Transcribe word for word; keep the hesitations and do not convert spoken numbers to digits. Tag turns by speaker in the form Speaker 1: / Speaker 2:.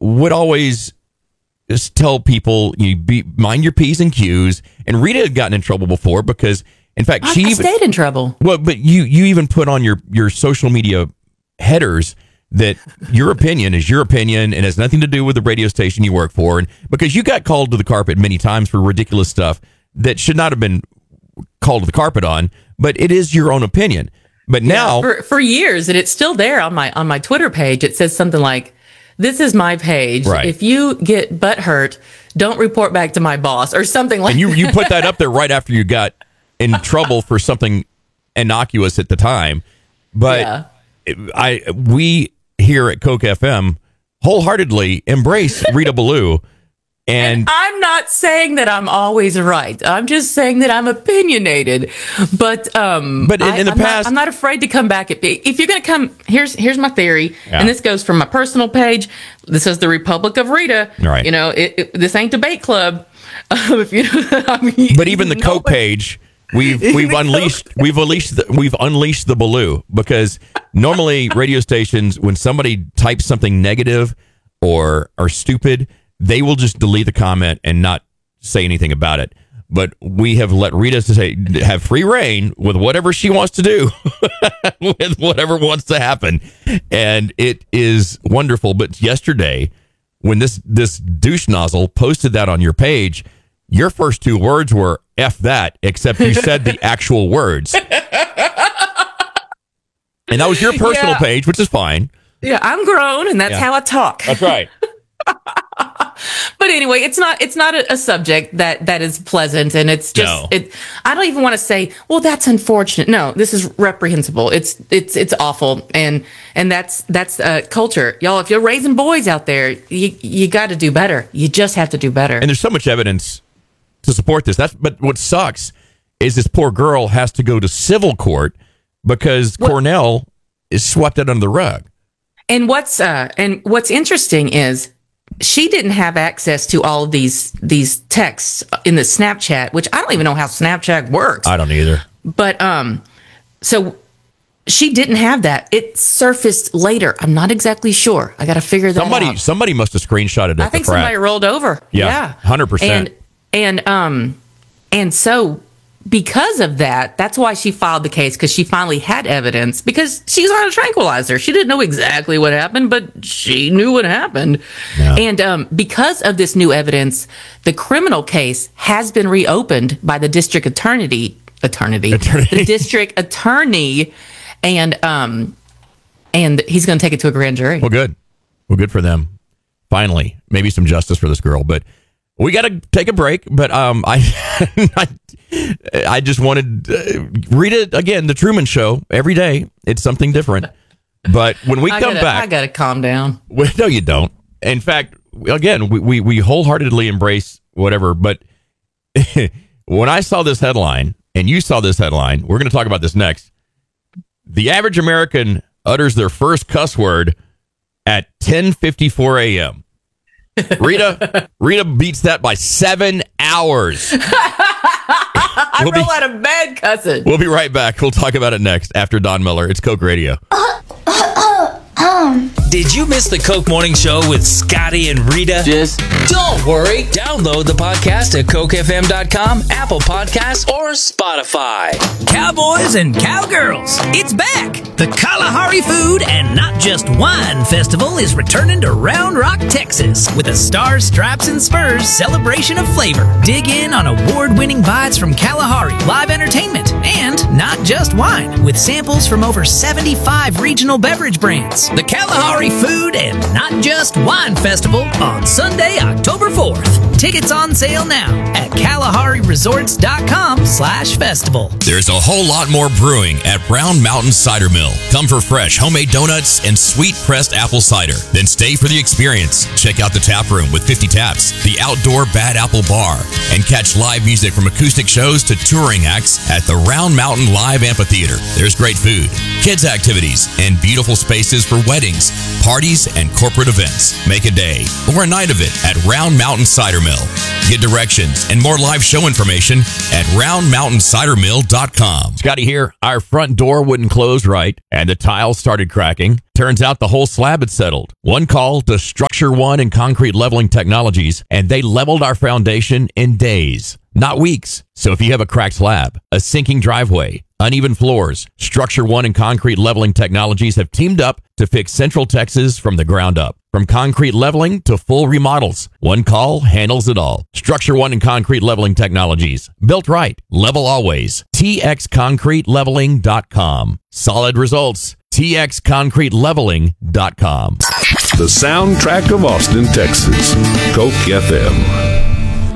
Speaker 1: would always just tell people, you be mind your P's and Q's. And Rita had gotten in trouble before because, in fact,
Speaker 2: I,
Speaker 1: she
Speaker 2: I
Speaker 1: even,
Speaker 2: stayed in trouble.
Speaker 1: Well, but you you even put on your your social media headers that your opinion is your opinion and has nothing to do with the radio station you work for. And because you got called to the carpet many times for ridiculous stuff that should not have been called to the carpet on, but it is your own opinion. But now,
Speaker 2: yeah, for, for years, and it's still there on my on my Twitter page. It says something like, "This is my page.
Speaker 1: Right.
Speaker 2: If you get butt hurt, don't report back to my boss," or something like.
Speaker 1: And you
Speaker 2: that.
Speaker 1: you put that up there right after you got in trouble for something innocuous at the time. But
Speaker 2: Yeah.
Speaker 1: I we here at Coke F M wholeheartedly embrace Rita Ballou. And,
Speaker 2: And I'm not saying that I'm always right. I'm just saying that I'm opinionated. But um,
Speaker 1: But in-
Speaker 2: I,
Speaker 1: in the
Speaker 2: I'm
Speaker 1: past-
Speaker 2: not, I'm not afraid to come back. If, if you're going to come, here's here's my theory,
Speaker 1: Yeah.
Speaker 2: and this goes from my personal page. This is the Republic of Rita.
Speaker 1: Right.
Speaker 2: You know, it, it, this ain't debate club. Um, if you, I mean,
Speaker 1: but even the Coke
Speaker 2: nobody-
Speaker 1: page, we've we've unleashed we've unleashed the, we've unleashed the Ballou, because normally radio stations, when somebody types something negative or or stupid, they will just delete the comment and not say anything about it. But we have let Rita say have free reign with whatever she wants to do, with whatever wants to happen, and it is wonderful. But yesterday, when this this douche nozzle posted that on your page, your first two words were "F that," except you said the actual words, and that was your personal
Speaker 2: Yeah.
Speaker 1: page, which is fine.
Speaker 2: Yeah, I'm grown, and that's
Speaker 1: Yeah.
Speaker 2: how I talk.
Speaker 1: That's right.
Speaker 2: But anyway, it's not it's not a, a subject that that is pleasant, and it's just
Speaker 1: No.
Speaker 2: it. I don't even want to say, well, that's unfortunate. No, this is reprehensible. It's it's it's awful, and and that's that's uh, culture, y'all. If you're raising boys out there, you you got to do better. You just have to do better.
Speaker 1: And there's so much evidence to support this. That's but what sucks is this poor girl has to go to civil court because
Speaker 2: What-
Speaker 1: Cornell is swept it under the rug.
Speaker 2: And what's uh and what's interesting is she didn't have access to all of these these texts in the Snapchat, which I don't even know how Snapchat works.
Speaker 1: I don't either.
Speaker 2: But um, so she didn't have that. It surfaced later. I'm not exactly sure. I got to figure that
Speaker 1: Somebody
Speaker 2: out.
Speaker 1: somebody must have screenshotted it.
Speaker 2: I think somebody rolled over.
Speaker 1: Yeah,
Speaker 2: Yeah,
Speaker 1: one hundred percent.
Speaker 2: And and um, and so because of that, that's why she filed the case, because she finally had evidence, because she's on a tranquilizer. She didn't know exactly what happened, but she knew what happened.
Speaker 1: Yeah.
Speaker 2: And um, because of this new evidence, the criminal case has been reopened by the district attorney, attorney,
Speaker 1: Attorney.
Speaker 2: the district attorney, and um, and he's going to take it to a grand jury.
Speaker 1: Well, good. Well, good for them. Finally, maybe some justice for this girl. But we got to take a break. But um, I, I, I just wanted uh, Rita again. The Truman Show every day. It's something different. But when we
Speaker 2: I
Speaker 1: come
Speaker 2: gotta,
Speaker 1: back,
Speaker 2: I got to calm down.
Speaker 1: well, no, you don't. In fact, again, we, we, we wholeheartedly embrace whatever. But when I saw this headline and you saw this headline, we're going to talk about this next. The average American utters their first cuss word at ten fifty-four a.m. Rita, Rita beats that by seven hours.
Speaker 2: I
Speaker 1: We'll be-
Speaker 2: roll out of bed cussing.
Speaker 1: We'll be right back. We'll talk about it next after Don Miller. It's Coke Radio.
Speaker 3: Did you miss the Coke Morning Show with Scotty and Rita?
Speaker 4: Just
Speaker 3: Don't worry. Download the podcast at coke f m dot com, Apple Podcasts, or Spotify.
Speaker 5: Cowboys and cowgirls, it's back! The Kalahari Food and Not Just Wine Festival is returning to Round Rock, Texas with a Stars, Stripes, and Spurs celebration of flavor. Dig in on award-winning bites from Kalahari, live entertainment, and not just wine, with samples from over seventy-five regional beverage brands. The Kalahari Food and Not Just Wine Festival on Sunday, October fourth. Tickets on sale now at kalahari resorts dot com slash festival.
Speaker 6: There's a whole lot more brewing at Brown Mountain Cider Mill. Come for fresh homemade donuts and sweet pressed apple cider. Then stay for the experience. Check out the tap room with fifty taps, the outdoor Bad Apple Bar, and catch live music from acoustic shows to touring acts at the Round Mountain Live Amphitheater. There's great food, kids activities, and beautiful spaces for weddings, parties, and corporate corporate events. Make a day or a night of it at Round Mountain Cider Mill. Get directions and more live show information at round mountain cider mill dot com.
Speaker 1: Scotty here. Our front door wouldn't close right, and the tiles started cracking. Turns out the whole slab had settled. One call to Structure One and Concrete Leveling Technologies, and they leveled our foundation in days, not weeks. So if you have a cracked slab, a sinking driveway, uneven floors, Structure One and Concrete Leveling Technologies have teamed up to fix Central Texas from the ground up. From concrete leveling to full remodels, one call handles it all. Structure One and Concrete Leveling Technologies. Built right, level always. T X concrete leveling dot com. Solid results. T X concrete leveling dot com.
Speaker 4: The soundtrack of Austin, Texas. Coke F M.